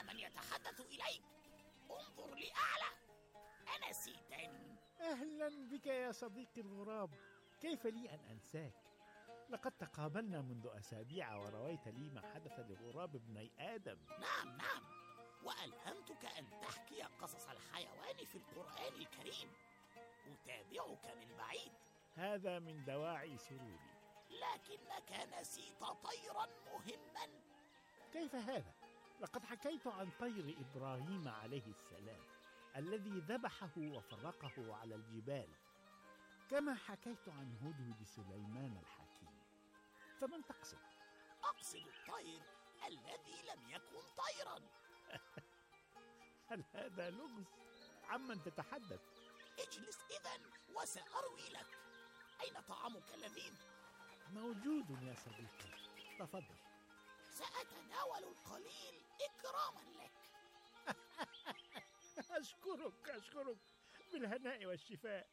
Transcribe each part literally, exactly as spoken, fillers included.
من يتحدث إليك؟ انظر لأعلى. أنسيتني؟ أهلا بك يا صديقي الغراب، كيف لي أن أنساك؟ لقد تقابلنا منذ أسابيع ورويت لي ما حدث لغراب ابني آدم. نعم نعم، وألهمتك أن تحكي قصص الحيوان في القرآن الكريم. أتابعك من بعيد. هذا من دواعي سروري. لكنك نسيت طيرا مهما. كيف هذا؟ لقد حكيت عن طير إبراهيم عليه السلام الذي ذبحه وفرقه على الجبال، كما حكيت عن هدهد سليمان الحكيم. فمن تقصد؟ أقصد الطير الذي لم يكن طيرا. هل هذا لغز؟ عمن تتحدث؟ اجلس إذن وسأروي لك. أين طعامك اللذيذ؟ موجود يا صديقي، تفضل. سأتناول القليل إكراما لك. أشكرك أشكرك بالهناء والشفاء.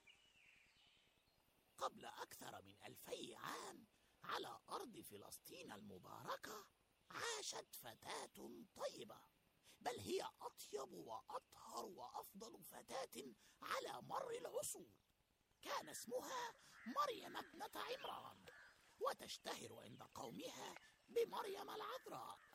قبل أكثر من ألفي عام على أرض فلسطين المباركة عاشت فتاة طيبة، بل هي أطيب وأطهر وأفضل فتاة على مر العصور. كان اسمها مريم ابنة عمران، وتشتهر عند قومها بمريم العذراء.